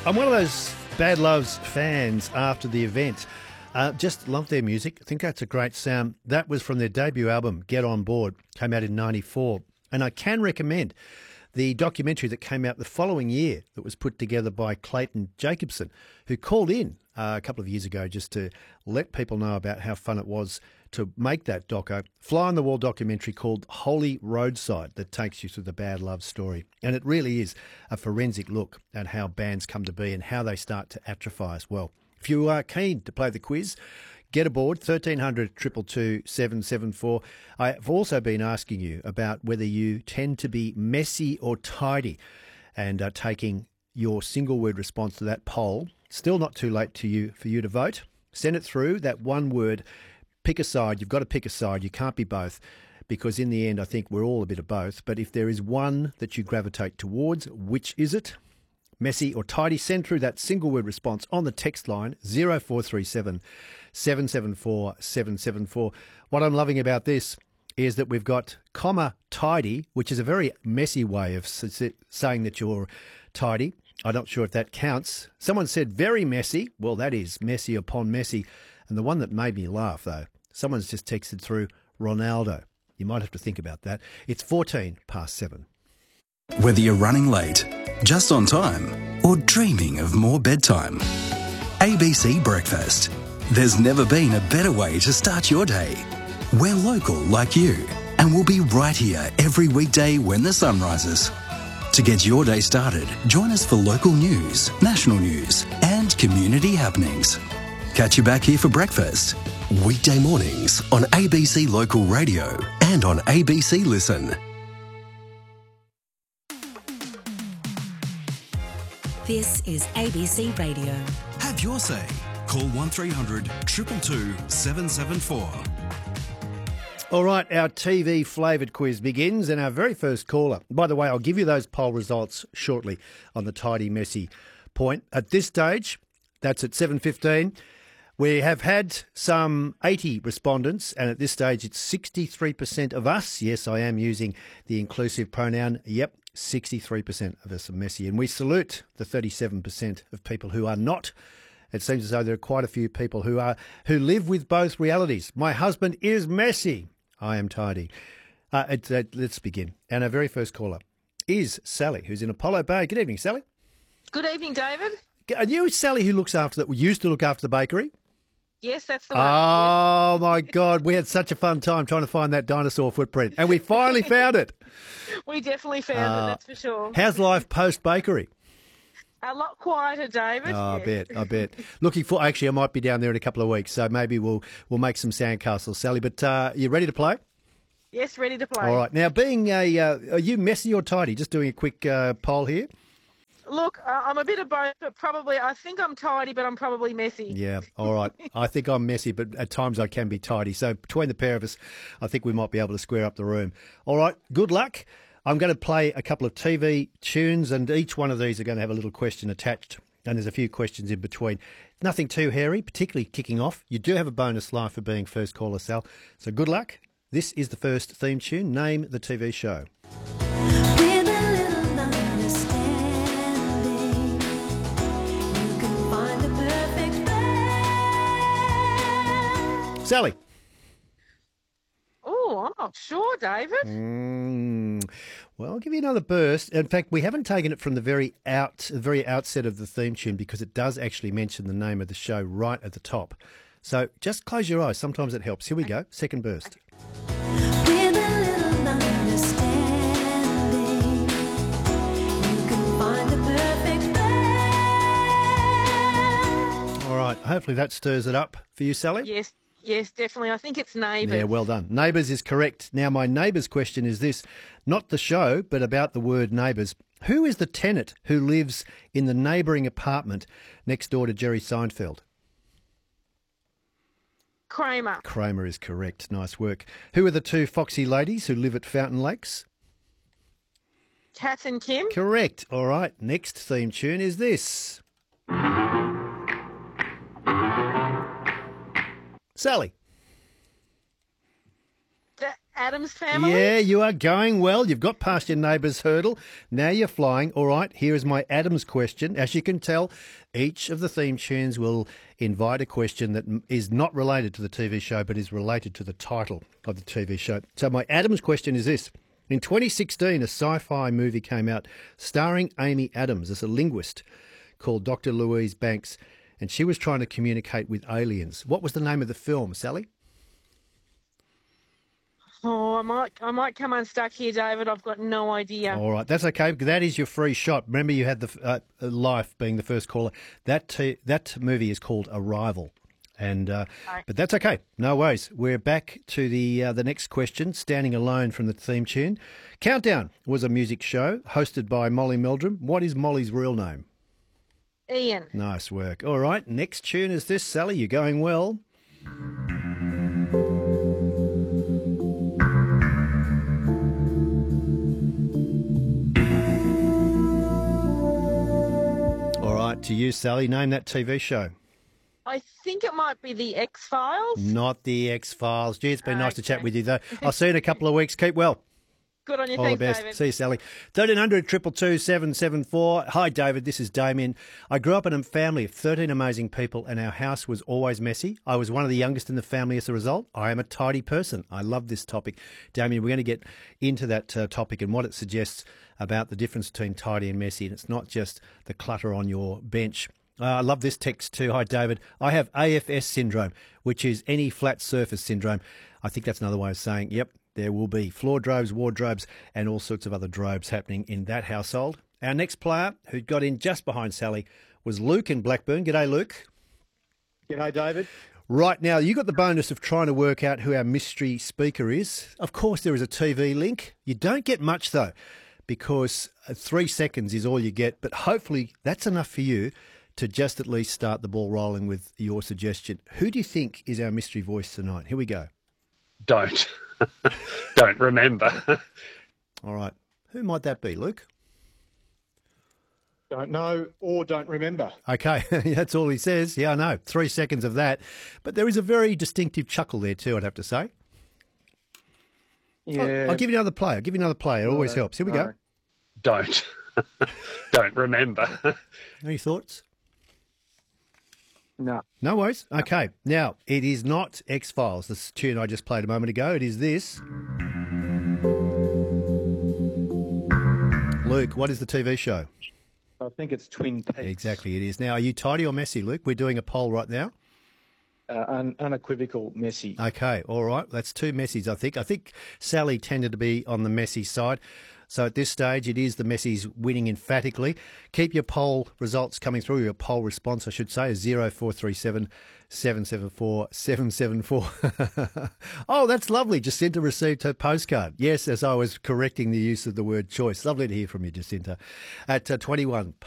I'm one of those Bad Loves fans after the event. Just love their music. I think that's a great sound. That was from their debut album, Get On Board, came out in 94. And I can recommend the documentary that came out the following year that was put together by Clayton Jacobson, who called in a couple of years ago just to let people know about how fun it was to make that doco. Fly on the Wall documentary called Holy Roadside that takes you through the Bad Love story. And it really is a forensic look at how bands come to be and how they start to atrophy as well. If you are keen to play the quiz, get aboard 1300 222 774. I've also been asking you about whether you tend to be messy or tidy and taking your single word response to that poll. Still not too late for you to vote. Send it through, that one word. Pick a side. You've got to pick a side. You can't be both, because in the end, I think we're all a bit of both. But if there is one that you gravitate towards, which is it? Messy or tidy? Send through that single word response on the text line 0437 774 774. What I'm loving about this is that we've got comma tidy, which is a very messy way of saying that you're tidy. I'm not sure if that counts. Someone said very messy. Well, that is messy upon messy. And the one that made me laugh, though, someone's just texted through Ronaldo. You might have to think about that. It's 7. Whether you're running late, just on time, or dreaming of more bedtime, ABC Breakfast. There's never been a better way to start your day. We're local like you, and we'll be right here every weekday when the sun rises. To get your day started, join us for local news, national news, and community happenings. Catch you back here for breakfast. Weekday mornings on ABC Local Radio and on ABC Listen. This is ABC Radio. Have your say. Call 1300 222 774. All right, our TV flavoured quiz begins, and our very first caller. By the way, I'll give you those poll results shortly on the tidy, messy point. At this stage, that's at 7:15. We have had some 80 respondents, and at this stage it's 63% of us. Yes, I am using the inclusive pronoun. Yep, 63% of us are messy. And we salute the 37% of people who are not. It seems as though there are quite a few people who live with both realities. My husband is messy. I am tidy. Let's begin. And our very first caller is Sally, who's in Apollo Bay. Good evening, Sally. Good evening, David. Are you Sally who used to look after the bakery? Yes, that's the one. Oh, my God. We had such a fun time trying to find that dinosaur footprint, and we finally found it. We definitely found it, that's for sure. How's life post-bakery? A lot quieter, David. Oh, I bet. Actually, I might be down there in a couple of weeks, so maybe we'll make some sandcastles, Sally. But you ready to play? Yes, ready to play. All right. Now, are you messy or tidy? Just doing a quick poll here. Look, I'm a bit of both, but I think I'm tidy, but I'm probably messy. Yeah, all right. I think I'm messy, but at times I can be tidy. So between the pair of us, I think we might be able to square up the room. All right, good luck. I'm going to play a couple of TV tunes, and each one of these are going to have a little question attached, and there's a few questions in between. Nothing too hairy, particularly kicking off. You do have a bonus life for being first caller, Sal. So good luck. This is the first theme tune. Name the TV show. Sally. Oh, I'm not sure, David. Well, I'll give you another burst. In fact, we haven't taken it from the very outset of the theme tune, because it does actually mention the name of the show right at the top. So just close your eyes. Sometimes it helps. Here we go. Second burst. All right. Hopefully that stirs it up for you, Sally. Yes, definitely. I think it's Neighbours. Yeah, well done. Neighbours is correct. Now, my neighbours question is this, not the show, but about the word neighbours. Who is the tenant who lives in the neighbouring apartment next door to Jerry Seinfeld? Kramer. Kramer is correct. Nice work. Who are the two foxy ladies who live at Fountain Lakes? Kath and Kim. Correct. All right. Next theme tune is this. Sally. Adams Family? Yeah, you are going well. You've got past your neighbour's hurdle. Now you're flying. All right, here is my Adams question. As you can tell, each of the theme tunes will invite a question that is not related to the TV show but is related to the title of the TV show. So my Adams question is this. In 2016, a sci-fi movie came out starring Amy Adams as a linguist called Dr. Louise Banks, and she was trying to communicate with aliens. What was the name of the film, Sally? Oh, I might come unstuck here, David. I've got no idea. All right, that's okay, because that is your free shot. Remember, you had the Life being the first caller. That movie is called Arrival. And but that's okay. No worries. We're back to the next question, Standing Alone from the theme tune. Countdown was a music show hosted by Molly Meldrum. What is Molly's real name? Ian. Nice work. All right, next tune is this, Sally. You're going well. All right, to you, Sally. Name that TV show. I think it might be the X-Files. Not the X-Files. Gee, it's been nice to chat with you, though. I'll see you in a couple of weeks. Keep well. Good on you. All Thanks, the best. David. See you, Sally. 1300 222 774. Hi, David. This is Damien. I grew up in a family of 13 amazing people, and our house was always messy. I was one of the youngest in the family as a result. I am a tidy person. I love this topic. Damien, we're going to get into that topic and what it suggests about the difference between tidy and messy. And it's not just the clutter on your bench. I love this text too. Hi, David. I have AFS syndrome, which is any flat surface syndrome. I think that's another way of saying, yep, there will be floor drobes, wardrobes, and all sorts of other drobes happening in that household. Our next player, who got in just behind Sally, was Luke in Blackburn. G'day, Luke. G'day, David. Right, now, you got the bonus of trying to work out who our mystery speaker is. Of course, there is a TV link. You don't get much, though, because 3 seconds is all you get, but hopefully that's enough for you to just at least start the ball rolling with your suggestion. Who do you think is our mystery voice tonight? Here we go. Don't remember. All right. Who might that be, Luke? Don't know or don't remember. Okay, that's all he says. Yeah, I know. 3 seconds of that. But there is a very distinctive chuckle there too, I'd have to say. Yeah. I'll give you another play. It always helps. Here we go. Don't remember. Any thoughts? No. No worries. Okay. Now, it is not X-Files, this tune I just played a moment ago. It is this. Luke, what is the TV show? I think it's Twin Peaks. Exactly, it is. Now, are you tidy or messy, Luke? We're doing a poll right now. Unequivocal messy. Okay, all right. That's two messies, I think. I think Sally tended to be on the messy side. So at this stage, it is the Messies winning emphatically. Keep your poll results coming through, your poll response, I should say, is 0437 774 774. Oh, that's lovely. Jacinta received her postcard. Yes, as I was correcting the use of the word choice. Lovely to hear from you, Jacinta. At 21.